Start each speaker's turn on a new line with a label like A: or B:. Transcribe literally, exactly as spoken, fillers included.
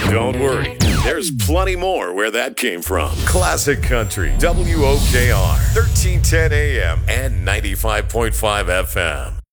A: Don't worry, there's plenty more where that came from. Classic Country, W O K R, thirteen ten A M and ninety-five point five F M.